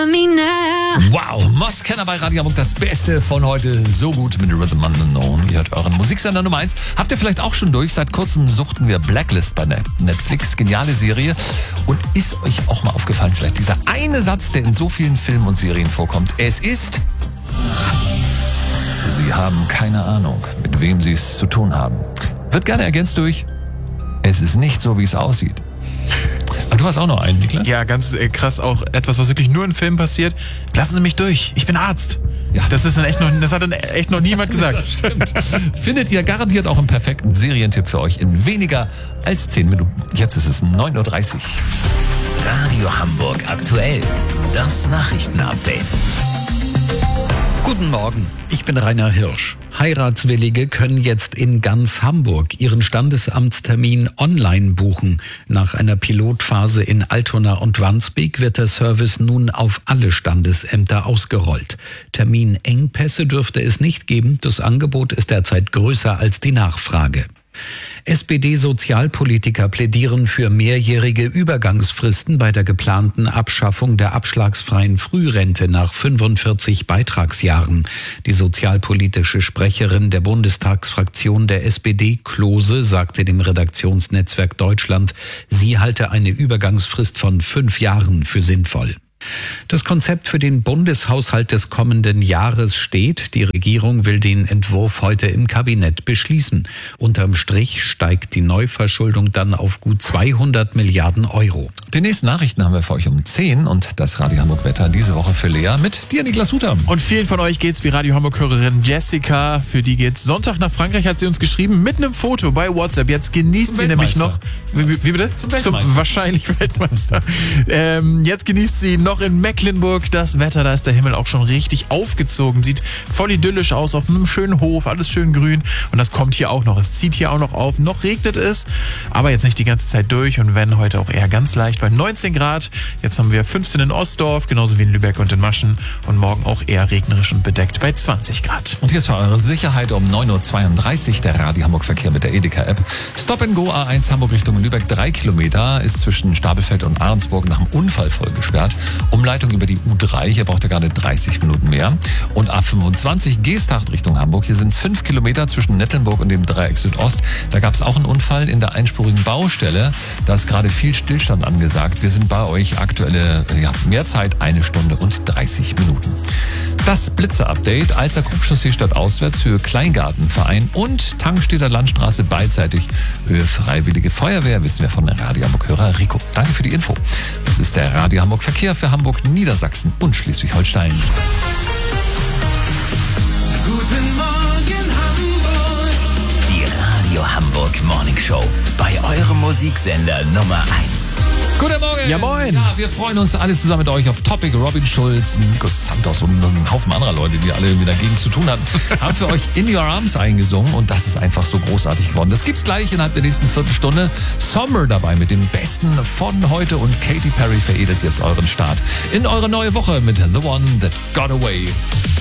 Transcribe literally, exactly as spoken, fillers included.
Wow, Mos Kenner bei Radio Hamburg, das Beste von heute, so gut mit Rhythm Unknown. Ihr hört euren Musiksender Nummer eins. Habt ihr vielleicht auch schon durch? Seit kurzem suchten wir Blacklist bei Netflix, geniale Serie. Und ist euch auch mal aufgefallen, vielleicht dieser eine Satz, der in so vielen Filmen und Serien vorkommt? Es ist: Sie haben keine Ahnung, mit wem Sie es zu tun haben. Wird gerne ergänzt durch: Es ist nicht so, wie es aussieht. Aber du hast auch noch einen, Niklas? Ja, ganz äh, krass, auch etwas, was wirklich nur in Filmen passiert. Lassen Sie mich durch, ich bin Arzt. Ja. Das ist dann echt noch, das hat dann echt noch niemand gesagt. Stimmt. Findet ihr garantiert auch einen perfekten Serientipp für euch in weniger als zehn Minuten. Jetzt ist es neun Uhr dreißig. Radio Hamburg aktuell. Das Nachrichtenupdate. Guten Morgen, ich bin Rainer Hirsch. Heiratswillige können jetzt in ganz Hamburg ihren Standesamtstermin online buchen. Nach einer Pilotphase in Altona und Wandsbek wird der Service nun auf alle Standesämter ausgerollt. Terminengpässe dürfte es nicht geben. Das Angebot ist derzeit größer als die Nachfrage. S P D-Sozialpolitiker plädieren für mehrjährige Übergangsfristen bei der geplanten Abschaffung der abschlagsfreien Frührente nach fünfundvierzig Beitragsjahren. Die sozialpolitische Sprecherin der Bundestagsfraktion der S P D, Klose, sagte dem Redaktionsnetzwerk Deutschland, sie halte eine Übergangsfrist von fünf Jahren für sinnvoll. Das Konzept für den Bundeshaushalt des kommenden Jahres steht. Die Regierung will den Entwurf heute im Kabinett beschließen. Unterm Strich steigt die Neuverschuldung dann auf gut zweihundert Milliarden Euro. Die nächsten Nachrichten haben wir für euch um zehn und das Radio Hamburg Wetter diese Woche für Lea mit dir, Niklas Hutham. Und vielen von euch geht's wie Radio Hamburg-Hörerin Jessica. Für die geht's Sonntag nach Frankreich, hat sie uns geschrieben, mit einem Foto bei WhatsApp. Jetzt genießt sie nämlich noch... Wie, wie bitte? Zum Weltmeister. Zum wahrscheinlich Weltmeister. ähm, jetzt genießt sie noch in Mecklenburg das Wetter. Da ist der Himmel auch schon richtig aufgezogen. Sieht voll idyllisch aus auf einem schönen Hof. Alles schön grün. Und das kommt hier auch noch. Es zieht hier auch noch auf. Noch regnet es, aber jetzt nicht die ganze Zeit durch. Und wenn, heute auch eher ganz leicht bei neunzehn Grad. Jetzt haben wir fünfzehn in Ostdorf, genauso wie in Lübeck und in Maschen. Und morgen auch eher regnerisch und bedeckt bei zwanzig Grad. Und hier ist für eure Sicherheit um neun Uhr zweiunddreißig der Radio Hamburg Verkehr mit der Edeka-App. Stop and Go A eins Hamburg Richtung Lübeck. Drei Kilometer ist zwischen Stapelfeld und Ahrensburg nach dem Unfall voll gesperrt. Umleitung über die U drei. Hier braucht ihr gerade dreißig Minuten mehr. Und A fünfundzwanzig Geesthacht Richtung Hamburg. Hier sind es fünf Kilometer zwischen Nettelnburg und dem Dreieck Südost. Da gab es auch einen Unfall in der einspurigen Baustelle. Da ist gerade viel Stillstand angesagt. Wir sind bei euch aktuelle ja, Mehrzeit eine Stunde und dreißig Minuten. Das Blitzer-Update. Alzer Krugchaussee statt auswärts, Höhe Kleingartenverein und Tankstädter Landstraße beidseitig, Höhe Freiwillige Feuerwehr, wissen wir von Radio Hamburg-Hörer Rico. Danke für die Info. Das ist der Radio Hamburg Verkehr für Hamburg, Niedersachsen und Schleswig-Holstein. Guten Morgen Hamburg. Die Radio Hamburg Morning Show bei eurem Musiksender Nummer eins. Guten Morgen. Ja, moin. Ja, wir freuen uns alle zusammen mit euch auf Topic. Robin Schulz, Nico Santos und einen Haufen anderer Leute, die alle irgendwie dagegen zu tun hatten, haben für euch In Your Arms eingesungen und das ist einfach so großartig geworden. Das gibt's gleich innerhalb der nächsten Viertelstunde. Sommer dabei mit den Besten von heute und Katy Perry veredelt jetzt euren Start in eure neue Woche mit The One That Got Away.